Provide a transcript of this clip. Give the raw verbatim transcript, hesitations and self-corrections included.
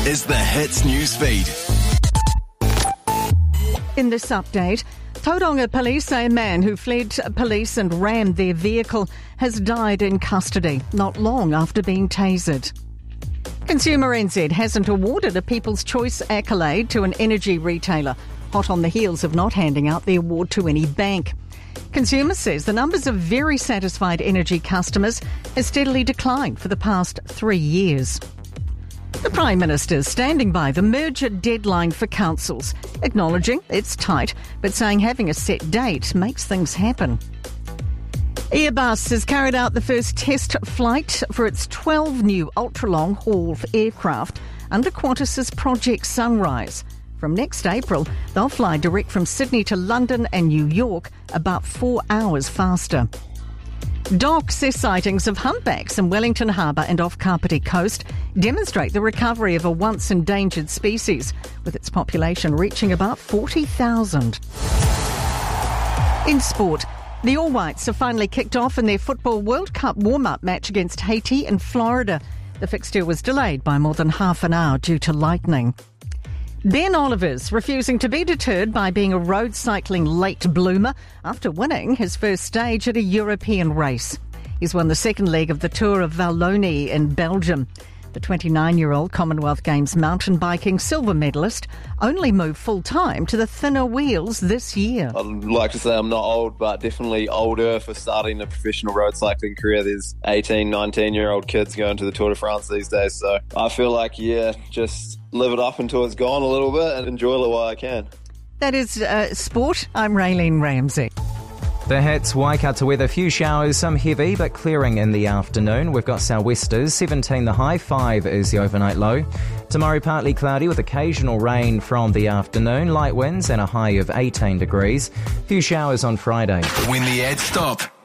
is the Hits News Feed. In this update, Tauranga police say a man who fled police and rammed their vehicle has died in custody not long after being tasered. Consumer N Z hasn't awarded a People's Choice accolade to an energy retailer, hot on the heels of not handing out the award to any bank. Consumer says the numbers of very satisfied energy customers has steadily declined for the past three years. The Prime Minister is standing by the merger deadline for councils, acknowledging it's tight, but saying having a set date makes things happen. Airbus has carried out the first test flight for its twelve new ultra-long haul aircraft under Qantas's Project Sunrise. From next April, they'll fly direct from Sydney to London and New York about four hours faster. Doc says sightings of humpbacks in Wellington Harbour and off Kapiti Coast demonstrate the recovery of a once endangered species, with its population reaching about forty thousand. In sport, the All Whites have finally kicked off in their Football World Cup warm-up match against Haiti in Florida. The fixture was delayed by more than half an hour due to lightning. Ben Oliver's refusing to be deterred by being a road cycling late bloomer after winning his first stage at a European race. He's won the second leg of the Tour of Wallonie in Belgium. The twenty-nine-year-old Commonwealth Games mountain biking silver medalist only moved full-time to the thinner wheels this year. I'd like to say I'm not old, but definitely older for starting a professional road cycling career. There's eighteen, nineteen-year-old kids going to the Tour de France these days, so I feel like, yeah, just live it up until it's gone a little bit and enjoy it while I can. That is uh, sport. I'm Raylene Ramsey. The Hits, Waikato weather, few showers, some heavy but clearing in the afternoon. We've got sou'westers, seventeen the high, five is the overnight low. Tomorrow partly cloudy with occasional rain from the afternoon, light winds and a high of eighteen degrees. Few showers on Friday. When the ads stop.